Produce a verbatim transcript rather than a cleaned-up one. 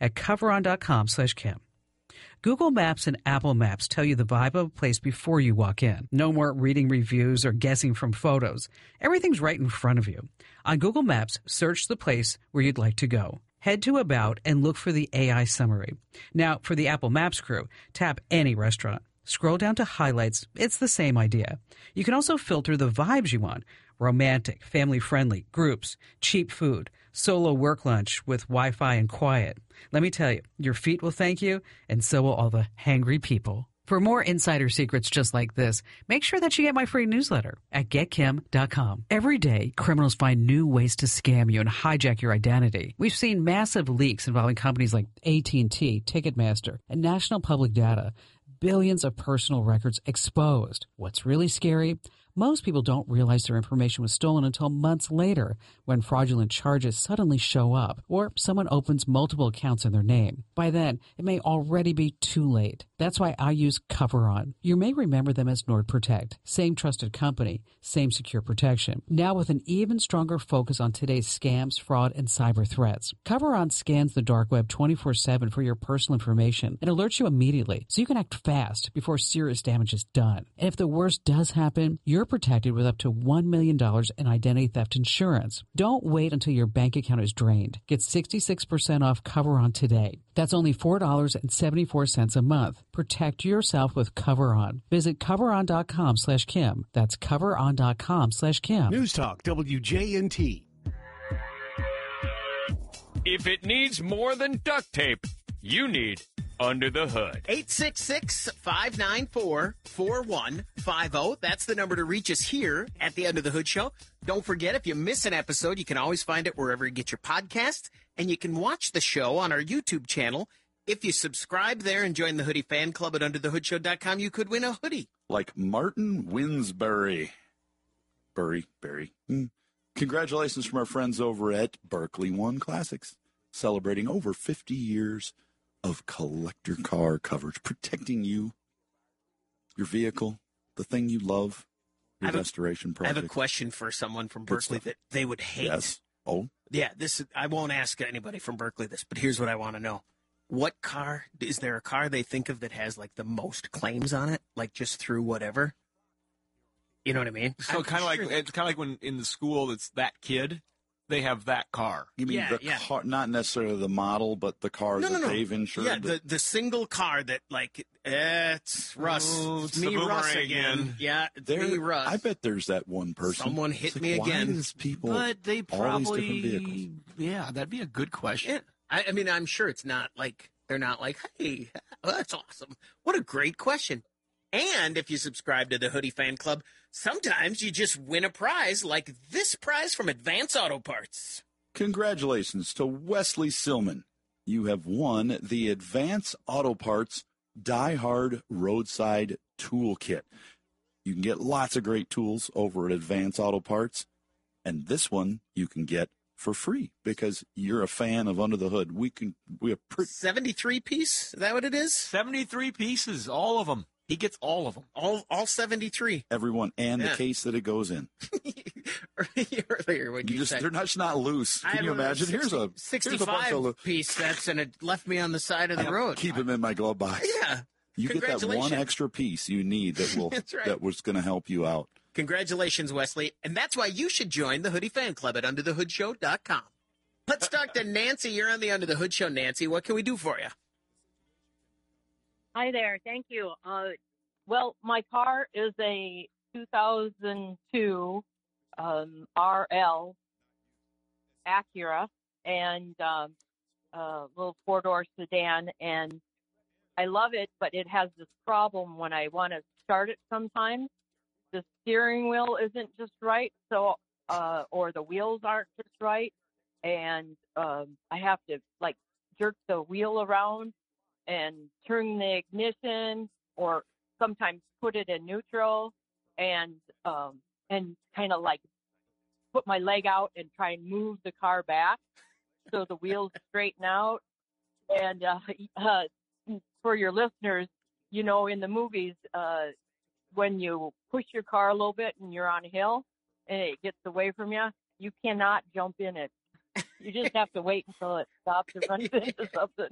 at coveron.com slash Kim. Google Maps and Apple Maps tell you the vibe of a place before you walk in. No more reading reviews or guessing from photos. Everything's right in front of you. On Google Maps, search the place where you'd like to go. Head to About and look for the A I summary. Now, for the Apple Maps crew, tap any restaurant. Scroll down to highlights. It's the same idea. You can also filter the vibes you want. Romantic, family-friendly, groups, cheap food, solo work lunch with Wi-Fi and quiet. Let me tell you, your feet will thank you, and so will all the hangry people. For more insider secrets just like this, make sure that you get my free newsletter at get kim dot com. Every day, criminals find new ways to scam you and hijack your identity. We've seen massive leaks involving companies like A T and T, Ticketmaster, and National Public Data. Billions of personal records exposed. What's really scary? Most people don't realize their information was stolen until months later when fraudulent charges suddenly show up or someone opens multiple accounts in their name. By then, it may already be too late. That's why I use CoverOn. You may remember them as NordProtect. Same trusted company, same secure protection. Now with an even stronger focus on today's scams, fraud, and cyber threats. CoverOn scans the dark web twenty-four seven for your personal information and alerts you immediately so you can act fast before serious damage is done. And if the worst does happen, you're protected with up to one million dollars in identity theft insurance. Don't wait until your bank account is drained. Get sixty-six percent off CoverOn today. That's only four dollars and seventy-four cents a month. Protect yourself with CoverOn. Visit coveron.com slash Kim. That's coveron.com slash Kim. News Talk W J N T. If it needs more than duct tape, you need Under the Hood. eight six six, five nine four, four one five zero. That's the number to reach us here at the Under the Hood Show. Don't forget, if you miss an episode, you can always find it wherever you get your podcasts, and you can watch the show on our YouTube channel. If you subscribe there and join the Hoodie fan club at under the hood show dot com, you could win a hoodie. Like Martin Winsbury. Burry, Berry. Mm. Congratulations from our friends over at Berkeley One Classics, celebrating over fifty years of collector car coverage, protecting you, your vehicle, the thing you love, your restoration project. I have a question for someone from Berkeley that they would hate. Yes. Oh? Yeah, this. I won't ask anybody from Berkeley this, but here's what I want to know. What car, is there a car they think of that has, like, the most claims on it? Like, just through whatever? You know what I mean? So kind of like, it's kind of like when in the school, it's that kid. They have that car. You mean yeah, the yeah. car, not necessarily the model, but the car no, that no, no. they've insured? Yeah, the, the single car that, like, eh, it's Russ. Oh, it's it's me, the Russ boomerang again. again. Yeah, it's There- me, Russ. I bet there's that one person. Someone hit It's me like, again. Why does people, But they all these different probably, vehicles? yeah, that'd be a good question. Yeah. I, I mean, I'm sure it's not like, they're not like, hey, that's awesome. What a great question. And if you subscribe to the Hoodie Fan Club, sometimes you just win a prize like this prize from Advance Auto Parts. Congratulations to Wesley Silman. You have won the Advance Auto Parts Die Hard Roadside Toolkit. You can get lots of great tools over at Advance Auto Parts, and this one you can get for free because you're a fan of Under the Hood. We can we have pretty seventy-three piece? Is that what it is? seventy-three pieces, all of them. He gets all of them. All all seventy-three. everyone and Yeah. the case that it goes in. Earlier when You you, just said they're not, just not loose. I Can have you a imagine? sixty, here's a here's a bunch sixty-five of lo- piece that's and it left me on the side of the road. Keep them in my glove box. Yeah. You get that one Congratulations. extra piece you need that will That's right. that was going to help you out. Congratulations, Wesley. And that's why you should join the Hoodie Fan Club at under the hood show dot com. Let's talk to Nancy. You're on the Under the Hood Show, Nancy. What can we do for you? Hi there. Thank you. Uh, well, my car is a two thousand two um, R L Acura and um, a little four-door sedan, and I love it, but it has this problem when I want to start it sometimes. The steering wheel isn't just right, so uh, or the wheels aren't just right, and um, I have to, like, jerk the wheel around and turn the ignition, or sometimes put it in neutral, and um, and kind of like put my leg out and try and move the car back so the wheels straighten out. And uh, uh, for your listeners, you know, in the movies, uh, when you push your car a little bit and you're on a hill and it gets away from you, you cannot jump in it. You just have to wait until it stops and runs into something.